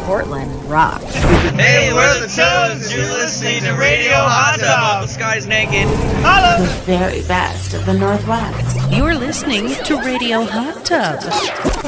Portland rock. Hey, we're the Toads. You're listening to Radio Hot Tub. The sky's naked. Hello. The very best of the Northwest. You're listening to Radio Hot Tub.